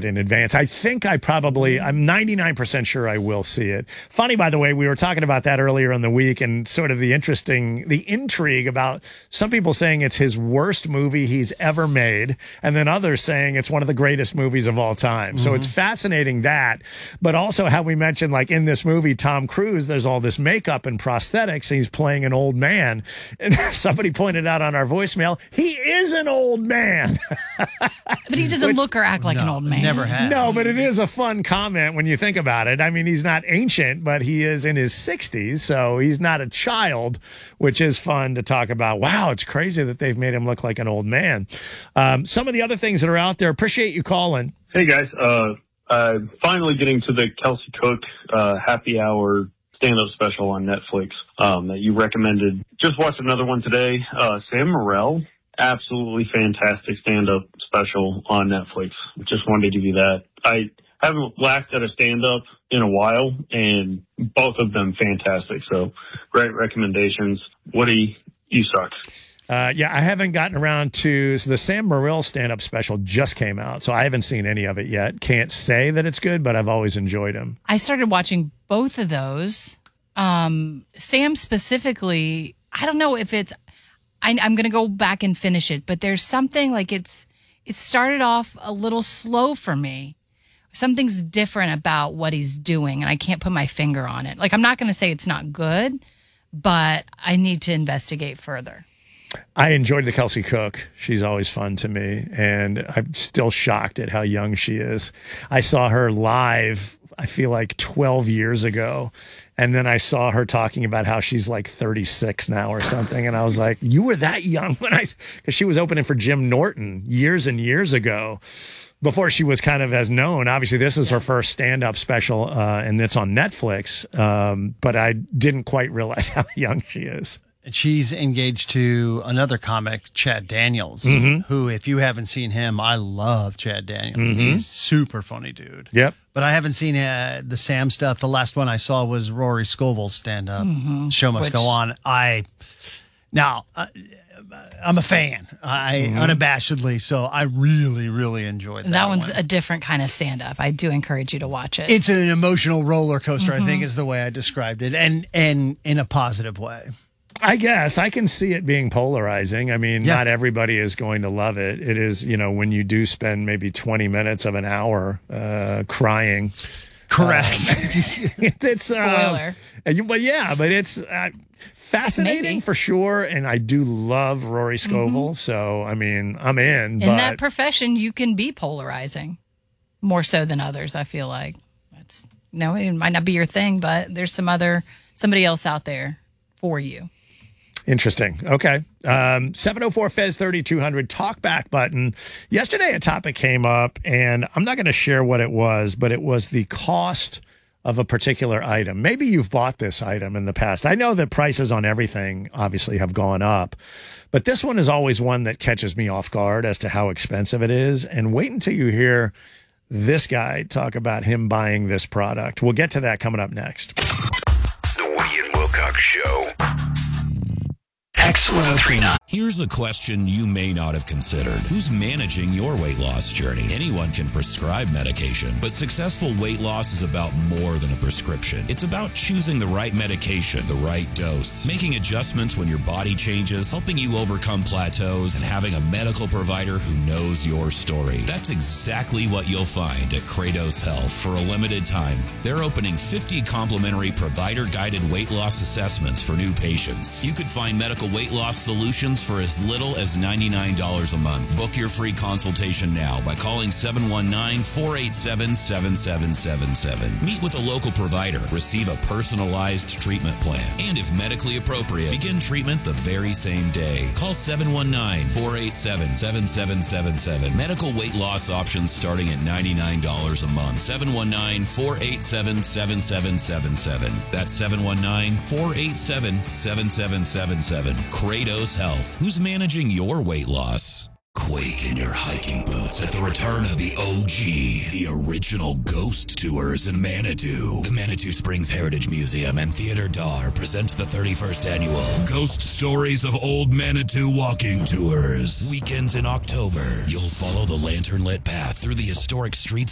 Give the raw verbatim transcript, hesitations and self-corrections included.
it in advance. I think I probably, I'm ninety-nine percent sure I will see it. Funny, by the way, we were talking about that earlier in the week and sort of the interesting, the intrigue about some people saying it's his worst movie he's ever made, and then others saying it's one of the greatest movies of all time. Mm-hmm. So it's fascinating that, but also how we mentioned, like in this movie, Tom Cruise, there's all this makeup and prosthetics, and he's playing an old man. And somebody pointed out on our voicemail, he is an old man. But he doesn't Which, look or act like no, an old man. Never has. No, but it is a fun comment when you think about it. I mean, he's not ancient, but he is in his sixties, so he's not a child, which is fun to talk about. Wow, it's crazy that they've made him look like an old man. Um, some of the other things that are out there, appreciate you calling. Hey, guys. Uh, uh, finally getting to the Kelsey Cook uh, happy hour stand-up special on Netflix um, that you recommended. Just watched another one today. Uh, Sam Morril, absolutely fantastic stand-up special on Netflix. Just wanted to give you that. I haven't laughed at a stand-up in a while, and both of them fantastic. So great recommendations. Woody, you suck. Uh, yeah, I haven't gotten around to so the Sam Morril stand-up special just came out, so I haven't seen any of it yet. Can't say that it's good, but I've always enjoyed him. I started watching both of those. Um, Sam specifically, I don't know if it's, I, I'm going to go back and finish it, but there's something like it's, it started off a little slow for me. Something's different about what he's doing, and I can't put my finger on it. Like, I'm not going to say it's not good, but I need to investigate further. I enjoyed the Kelsey Cook. She's always fun to me, and I'm still shocked at how young she is. I saw her live, I feel like twelve years ago, and then I saw her talking about how she's like thirty-six now or something, and I was like, you were that young when I, because she was opening for Jim Norton years and years ago, before she was kind of as known. Obviously, this is her first stand-up special, uh, and it's on Netflix, um, but I didn't quite realize how young she is. She's engaged to another comic, Chad Daniels, mm-hmm. who, if you haven't seen him, I love Chad Daniels. Mm-hmm. He's super funny dude. Yep. But I haven't seen uh, the Sam stuff. The last one I saw was Rory Scovel's stand-up. Mm-hmm. Show Must Which... Go On. I now uh, I'm a fan, I mm-hmm. unabashedly. So I really, really enjoyed that. That one's one. a different kind of stand-up. I do encourage you to watch it. It's an emotional roller coaster. Mm-hmm. I think is the way I described it, and and in a positive way. I guess I can see it being polarizing. I mean, yeah. not everybody is going to love it. It is, you know, when you do spend maybe twenty minutes of an hour uh, crying. Correct. Um, it's uh, Spoiler. But yeah, but it's uh, fascinating Maybe. for sure. And I do love Rory Scovel. Mm-hmm. So, I mean, I'm in. In but... that profession, you can be polarizing more so than others, I feel like. It's, no, it might not be your thing, but there's some other, somebody else out there for you. Interesting. Okay. Um, seven oh four F E Z thirty-two hundred talkback button. Yesterday, a topic came up, and I'm not going to share what it was, but it was the cost of a particular item. Maybe you've bought this item in the past. I know that prices on everything obviously have gone up, but this one is always one that catches me off guard as to how expensive it is. And wait until you hear this guy talk about him buying this product. We'll get to that coming up next. The Woody and Wilcox Show. X ten thirty-nine. Here's a question you may not have considered. Who's managing your weight loss journey? Anyone can prescribe medication, but successful weight loss is about more than a prescription. It's about choosing the right medication, the right dose, making adjustments when your body changes, helping you overcome plateaus, and having a medical provider who knows your story. That's exactly what you'll find at Kratos Health. For a limited time, they're opening fifty complimentary provider-guided weight loss assessments for new patients. You could find medical weight loss solutions for as little as ninety-nine dollars a month. Book your free consultation now by calling seven one nine, four eight seven, seven seven seven seven. Meet with a local provider. Receive a personalized treatment plan. And if medically appropriate, begin treatment the very same day. Call seven one nine, four eight seven, seven seven seven seven. Medical weight loss options starting at ninety-nine dollars a month. seven one nine, four eight seven, seven seven seven seven. That's seven one nine, four eight seven, seven seven seven seven. Kratos Health. Who's managing your weight loss? Quake in your hiking boots at the return of the O G, the original ghost tours in Manitou. The Manitou Springs Heritage Museum and Theater Dar present the thirty-first annual Ghost Stories of Old Manitou Walking Tours. Weekends in October. You'll follow the lantern-lit path through the historic streets